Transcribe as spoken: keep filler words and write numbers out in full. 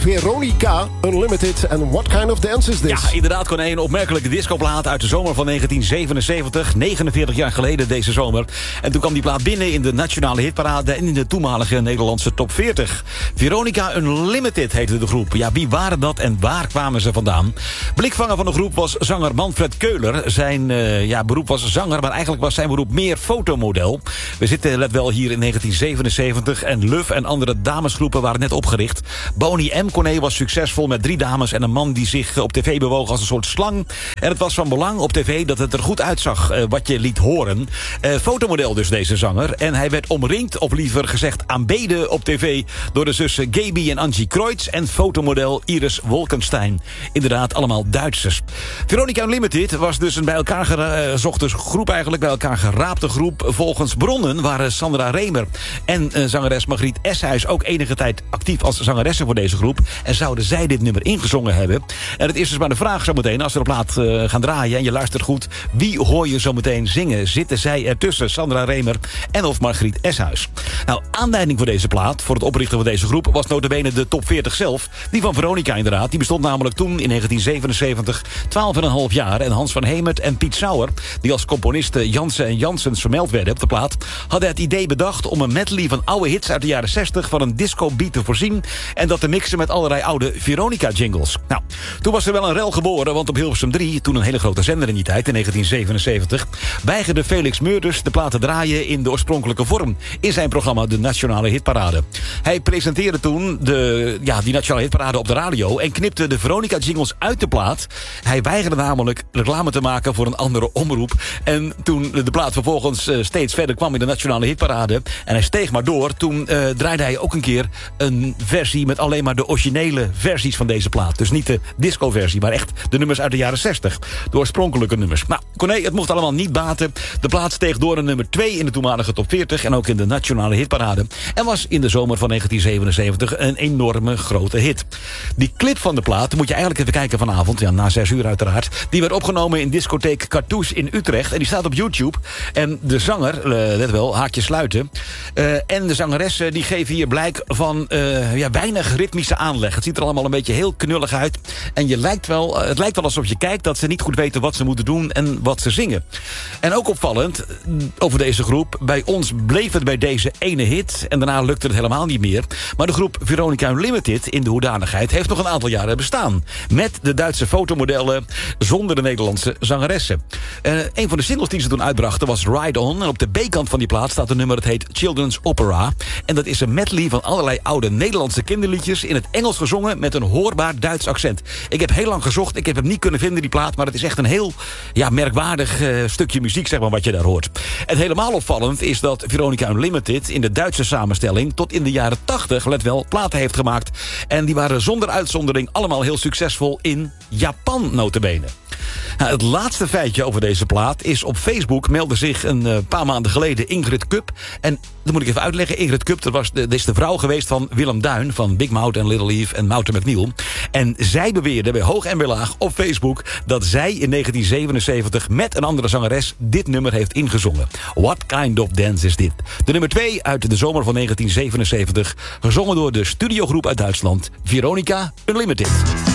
Veronica Unlimited. En what kind of dance is this? Ja, inderdaad, Corné, een opmerkelijke discoplaat uit de zomer van negentien zevenenzeventig. negenenveertig jaar geleden deze zomer. En toen kwam die plaat binnen in de nationale hitparade en in de toenmalige Nederlandse top veertig. Veronica Unlimited heette de groep. Ja, wie waren dat en waar kwamen ze vandaan? Blikvanger van de groep was zanger Manfred Keuler. Zijn uh, ja, beroep was zanger, maar eigenlijk was zijn beroep meer fotomodel. We zitten, let wel, hier in negentien zevenenzeventig... en Luf en andere damesgroepen waren net opgericht. Boney M. Corné was succesvol met drie dames en een man die zich op tv bewoog als een soort slang. En het was van belang op tv dat het er goed uitzag uh, wat je liet horen. Uh, fotomodel dus deze zanger. En hij werd omringd, of liever gezegd aanbeden op tv... door de zussen Gaby en Angie Kreutz en fotomodel Iris Wolkenstein. Inderdaad, allemaal Duitsers. Veronica Unlimited was dus een bij elkaar gezochte groep eigenlijk, bij elkaar geraapte groep. Volgens bronnen waren Sandra Remer en uh, zangeres Margriet Eshuis ook enige tijd actief als zangeressen voor deze groep. En zouden zij dit nummer ingezongen hebben. En het is dus maar de vraag zometeen, als we de plaat uh, gaan draaien en je luistert goed, wie hoor je zometeen zingen? Zitten zij ertussen, Sandra Remer en of Margriet Eshuis? Nou, aanleiding voor deze plaat, voor het oprichten van deze groep, was nota bene de top veertig zelf. Die van Veronica inderdaad. Die bestond namelijk toen in negentien zevenenzeventig twaalf en een half jaar. En Hans van Hemert en Piet Sauer, die als componisten Jansen en Janssens vermeld werden op de plaat, hadden het idee bedacht om een medley van oude hits uit de jaren zestig van een disco-beat te voorzien en dat te mixen met allerlei oude Veronica-jingles. Nou, toen was er wel een rel geboren, want op Hilversum drie, toen een hele grote zender in die tijd, in negentien zevenenzeventig, weigerde Felix Meurders de plaat te draaien in de oorspronkelijke vorm in zijn programma De Nationale Hitparade. Hij presenteerde toen de, ja, die Nationale Hitparade op de radio en knipte de Veronica-jingles uit de plaat. Hij weigerde namelijk reclame te maken voor een andere omroep. En toen de plaat vervolgens uh, steeds verder kwam in de Nationale Hitparade en hij steeg maar door, toen uh, draaide hij ook een keer een versie met alleen maar de originele versies van deze plaat. Dus niet de disco-versie, maar echt de nummers uit de jaren zestig. De oorspronkelijke nummers. Nou, Corné, het mocht allemaal niet baten. De plaat steeg door naar nummer twee in de toenmalige top veertig en ook in de Nationale Hitparade. En was in de zomer van negentien zevenenzeventig een enorme grote hit. Die clip van de plaat, moet je eigenlijk even kijken vanavond, ja, na zes uur uiteraard. Die werd opgenomen in discotheek Cartouche in Utrecht en die staat op YouTube. En de zanger, uh, let wel, haakje sluiten, uh, en de zangeressen die geven hier blijk van uh, ja, weinig ritmische aanleg. Het ziet er allemaal een beetje heel knullig uit. En je lijkt wel, het lijkt wel alsof je kijkt dat ze niet goed weten wat ze moeten doen en wat ze zingen. En ook opvallend over deze groep, bij ons bleef het bij deze ene hit en daarna lukte het helemaal niet meer. Maar de groep Veronica Unlimited in de hoedanigheid heeft nog een aantal jaren bestaan. Met de Duitse fotomodellen zonder de Nederlandse zangeressen. Uh, een van de singles die ze toen uitbrachten was Ride On. En op de B-kant van die plaat staat een nummer dat heet Children's Opera. En dat is een medley van allerlei oude Nederlandse kinderliedjes in het Engels gezongen met een hoorbaar Duits accent. Ik heb heel lang gezocht, ik heb hem niet kunnen vinden die plaat, maar het is echt een heel ja, merkwaardig uh, stukje muziek, zeg maar, wat je daar hoort. En helemaal opvallend is dat Veronica Unlimited in de Duitse samenstelling tot in de jaren tachtig, let wel, platen heeft gemaakt. En die waren zonder uitzondering allemaal heel succesvol in Japan, nota bene. Nou, het laatste feitje over deze plaat is op Facebook meldde zich een uh, paar maanden geleden Ingrid Kup. En dat moet ik even uitleggen. Ingrid Kup, dat, was de, dat is de vrouw geweest van Willem Duin van Big Mouth en Little Eve en Mountain McNeil. En zij beweerde bij hoog en bij laag op Facebook dat zij in negentien zevenenzeventig met een andere zangeres dit nummer heeft ingezongen. What kind of dance is dit? De nummer twee uit de zomer van negentien zevenenzeventig, gezongen door de studiogroep uit Duitsland, Veronica Unlimited.